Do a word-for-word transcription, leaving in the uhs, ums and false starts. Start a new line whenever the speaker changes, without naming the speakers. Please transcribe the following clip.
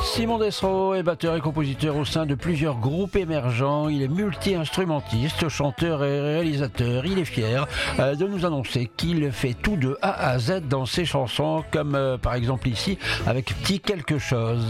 Simon Dessereau est batteur et compositeur au sein de plusieurs groupes émergents. Il est multi-instrumentiste, chanteur et réalisateur. Il est fier euh, de nous annoncer qu'il fait tout de A à Z dans ses chansons, comme euh, par exemple ici avec Petit quelque chose.